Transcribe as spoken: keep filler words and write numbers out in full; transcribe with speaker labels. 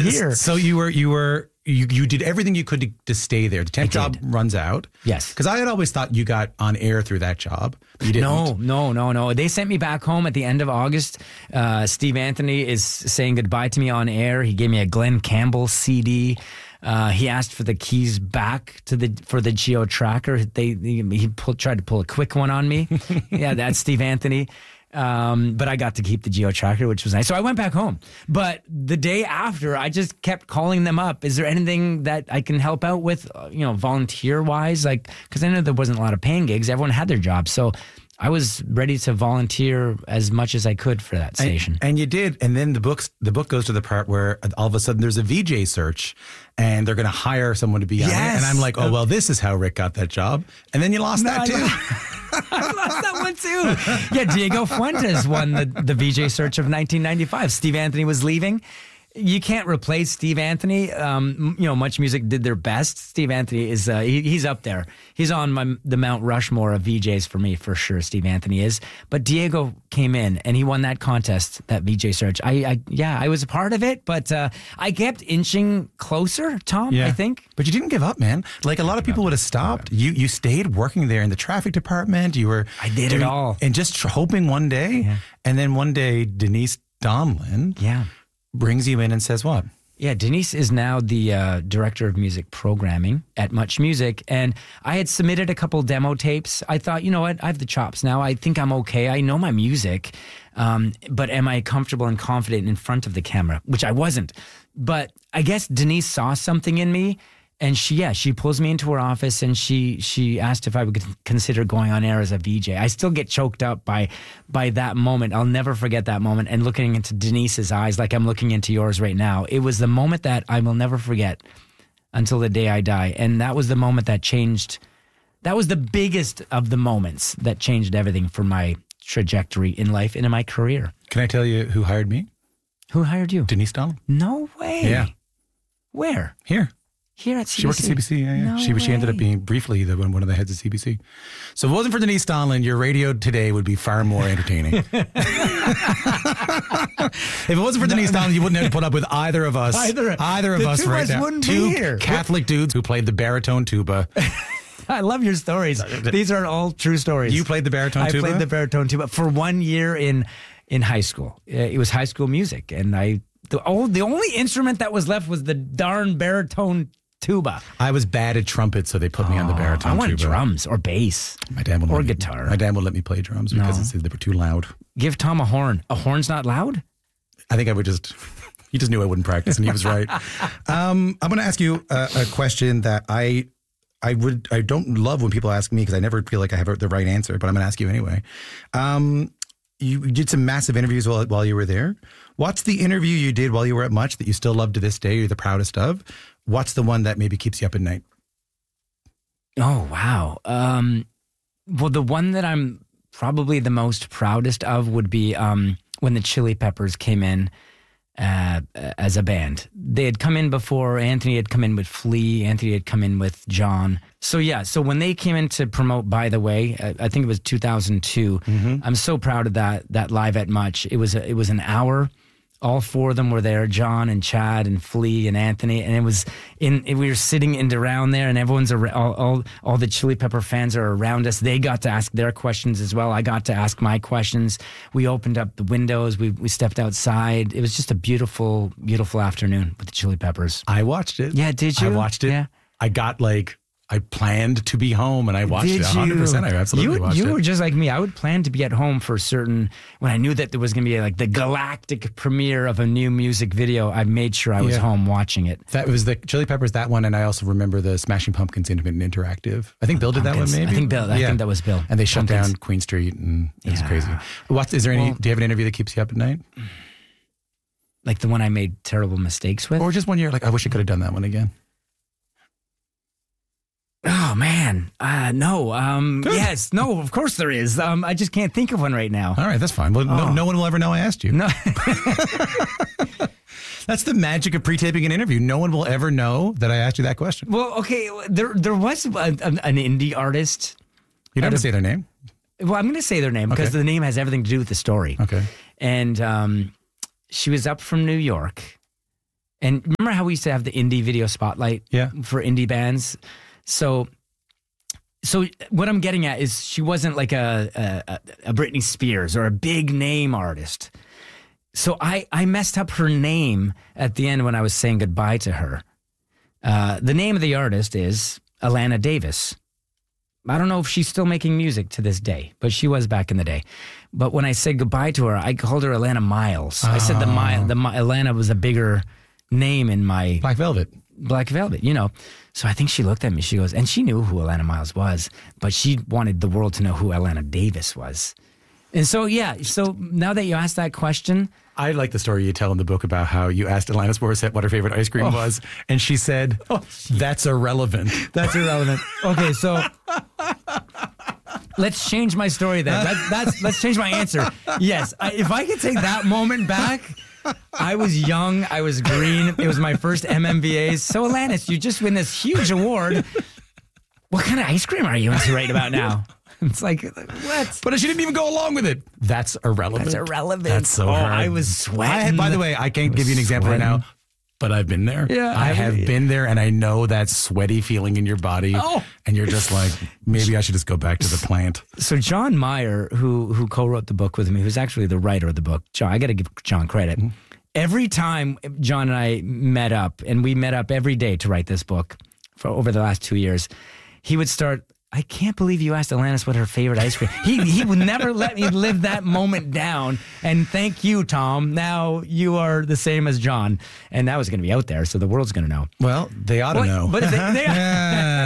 Speaker 1: year.
Speaker 2: So you were you were you you did everything you could to, to stay there. The temp job runs out.
Speaker 1: Yes,
Speaker 2: because I had always thought you got on air through that job. But you didn't.
Speaker 1: No, no, no, no. They sent me back home at the end of August. Uh, Steve Anthony is saying goodbye to me on air. He gave me a Glenn Campbell C D. Uh, he asked for the keys back to the for the Geo Tracker. They he, he pull, tried to pull a quick one on me. Yeah, that's Steve Anthony. Um, but I got to keep the Geo Tracker, which was nice. So I went back home. But the day after, I just kept calling them up. Is there anything that I can help out with, uh, you know, volunteer wise? Like, because I know there wasn't a lot of paying gigs. Everyone had their jobs. So I was ready to volunteer as much as I could for that station.
Speaker 2: And, and you did. And then the books, the book goes to the part where all of a sudden there's a V J search and they're going to hire someone to be on
Speaker 1: Yes.
Speaker 2: it. And I'm like, oh, well, this is how Rick got that job. And then you lost
Speaker 1: No,
Speaker 2: that
Speaker 1: I
Speaker 2: too.
Speaker 1: I lost that one too. Yeah, Diego Fuentes won the, the V J search of nineteen ninety-five. Steve Anthony was leaving. You can't replace Steve Anthony. Um, you know, Much Music did their best. Steve Anthony is uh, he, he's up there. He's on my, the Mount Rushmore of V Js for me, for sure. Steve Anthony is. But Diego came in and he won that contest, that V J search. I, I yeah, I was a part of it, but uh, I kept inching closer, Tom.
Speaker 2: Yeah.
Speaker 1: I think.
Speaker 2: But you didn't give up, man. Like a lot of people would have stopped. You you stayed working there in the traffic department. You were
Speaker 1: I did
Speaker 2: doing,
Speaker 1: it all,
Speaker 2: and just tr- hoping one day.
Speaker 1: Yeah.
Speaker 2: And then one day, Denise Donlin.
Speaker 1: Yeah.
Speaker 2: brings you in and says what?
Speaker 1: Yeah, Denise is now the uh, director of music programming at Much Music. And I had submitted a couple demo tapes. I thought, you know what? I have the chops now. I think I'm okay. I know my music. Um, but am I comfortable and confident in front of the camera? Which I wasn't. But I guess Denise saw something in me. And she, yeah, she pulls me into her office and she she asked if I would consider going on air as a V J. I still get choked up by by that moment. I'll never forget that moment. And looking into Denise's eyes like I'm looking into yours right now, it was the moment that I will never forget until the day I die. And that was the moment that changed. That was the biggest of the moments that changed everything for my trajectory in life and in my career.
Speaker 2: Can I tell you who hired me?
Speaker 1: Who hired you?
Speaker 2: Denise Donlin.
Speaker 1: No way.
Speaker 2: Yeah.
Speaker 1: Where?
Speaker 2: Here.
Speaker 1: Here at C B C?
Speaker 2: She worked at C B C, yeah, yeah.
Speaker 1: No
Speaker 2: she, she ended up
Speaker 1: way.
Speaker 2: being briefly the one of the heads of C B C. So if it wasn't for Denise Donlin, your radio today would be far more entertaining. If it wasn't for no, Denise no. Donlin, you wouldn't have put up with either of us.
Speaker 1: Either,
Speaker 2: either of
Speaker 1: the
Speaker 2: us
Speaker 1: two
Speaker 2: right
Speaker 1: us
Speaker 2: now.
Speaker 1: Wouldn't
Speaker 2: Two
Speaker 1: be here.
Speaker 2: Catholic dudes who played the baritone tuba.
Speaker 1: I love your stories. These are all true stories.
Speaker 2: You played the baritone
Speaker 1: I
Speaker 2: tuba?
Speaker 1: I played the baritone tuba for one year in in high school. It was high school music, and I the, oh, the only instrument that was left was the darn baritone tuba.
Speaker 2: I was bad at trumpet, so they put oh, me on the baritone tuba.
Speaker 1: I want tuba. drums or bass.
Speaker 2: My dad will
Speaker 1: or
Speaker 2: let
Speaker 1: guitar.
Speaker 2: Me, my dad will let me play drums because no. it's, they were too loud.
Speaker 1: Give Tom a horn. A horn's not loud?
Speaker 2: I think I would just... He just knew I wouldn't practice, and he was right. um, I'm going to ask you a, a question that I... I would. I don't love when people ask me because I never feel like I have the right answer, but I'm going to ask you anyway. Um, you did some massive interviews while, while you were there. What's the interview you did while you were at Much that you still love to this day, you're the proudest of? What's the one that maybe keeps you up at night?
Speaker 1: Oh, wow. Um, well, the one that I'm probably the most proudest of would be um, when the Chili Peppers came in uh, as a band. They had come in before. Anthony had come in with Flea. Anthony had come in with John. So, yeah. So when they came in to promote By the Way, I, I think it was two thousand two. Mm-hmm. I'm so proud of that, that live at Much. It was a, it was an hour. All four of them were there, John and Chad and Flea and Anthony. And it was in, we were sitting in around there and everyone's, around, all, all, all the Chili Pepper fans are around us. They got to ask their questions as well. I got to ask my questions. We opened up the windows. We, we stepped outside. It was just a beautiful, beautiful afternoon with the Chili Peppers.
Speaker 2: I watched it.
Speaker 1: Yeah, did you?
Speaker 2: I watched it.
Speaker 1: Yeah.
Speaker 2: I got like... I planned to be home and I watched
Speaker 1: Did
Speaker 2: it one hundred percent.
Speaker 1: You?
Speaker 2: I absolutely
Speaker 1: you,
Speaker 2: watched
Speaker 1: you
Speaker 2: it.
Speaker 1: You were just like me. I would plan to be at home for certain, when I knew that there was going to be like the galactic premiere of a new music video, I made sure I was yeah. home watching it.
Speaker 2: That was the Chili Peppers, that one. And I also remember the Smashing Pumpkins Intimate Interactive. I think Bill did
Speaker 1: Pumpkins.
Speaker 2: that one maybe.
Speaker 1: I think Bill, I
Speaker 2: yeah.
Speaker 1: think that was Bill.
Speaker 2: And they shut
Speaker 1: Pumpkins.
Speaker 2: down Queen Street and it was
Speaker 1: yeah.
Speaker 2: crazy. What, is there any,
Speaker 1: well,
Speaker 2: do you have an interview that keeps you up at night?
Speaker 1: Like the one I made terrible mistakes with?
Speaker 2: Or just one year, like, I wish I could have done that one again.
Speaker 1: Oh, man. Uh, no. Um, yes. No, of course there is. Um, I just can't think of one right now.
Speaker 2: All right. That's fine. Well, oh. no, no one will ever know I asked you.
Speaker 1: No.
Speaker 2: That's the magic of pre-taping an interview. No one will ever know that I asked you that question.
Speaker 1: Well, okay. There there was a, a, an indie artist.
Speaker 2: You don't have to say their name?
Speaker 1: Well, I'm going to say their name because okay. the name has everything to do with the story.
Speaker 2: Okay.
Speaker 1: And um, she was up from New York. And remember how we used to have the indie video spotlight
Speaker 2: Yeah.
Speaker 1: for indie bands? So, so what I'm getting at is she wasn't like a, a, a Britney Spears or a big name artist. So I, I messed up her name at the end when I was saying goodbye to her. Uh, the name of the artist is Alana Davis. I don't know if she's still making music to this day, but she was back in the day. But when I said goodbye to her, I called her Alana Miles. Oh. I said the, Mi- the Mi- Alana was a bigger name in my...
Speaker 2: Black Velvet.
Speaker 1: Black Velvet, you know. So I think she looked at me, she goes, and she knew who Alana Miles was, but she wanted the world to know who Alana Davis was. And so, yeah, so now that you asked that question...
Speaker 2: I like the story you tell in the book about how you asked Alanis Morissette what her favorite ice cream oh. was, and she said, oh, that's irrelevant.
Speaker 1: That's irrelevant. Okay, so let's change my story then. That, that's, let's change my answer. Yes, I, if I could take that moment back, I was young, I was green, it was my first M M V As. So Alanis, you just win this huge award. What kind of ice cream are you into right about now? It's like, what?
Speaker 2: But she didn't even go along with it. That's irrelevant.
Speaker 1: That's irrelevant.
Speaker 2: That's so
Speaker 1: oh,
Speaker 2: hard.
Speaker 1: I was sweating.
Speaker 2: I, by the way, I can't give you an example
Speaker 1: sweating.
Speaker 2: right now, but I've been there.
Speaker 1: Yeah,
Speaker 2: I, I have yeah. been there, and I know that sweaty feeling in your body.
Speaker 1: Oh.
Speaker 2: And you're just like, maybe I should just go back to the plant.
Speaker 1: So John Meyer, who who co-wrote the book with me, who's actually the writer of the book, John, I got to give John credit. Mm-hmm. Every time John and I met up, and we met up every day to write this book for over the last two years, he would start... I can't believe you asked Alanis what her favorite ice cream. He he would never let me live that moment down. And thank you, Tom. Now you are the same as John, and that was going to be out there, so the world's going to know.
Speaker 2: Well, they ought to
Speaker 1: well,
Speaker 2: know.
Speaker 1: But if they, they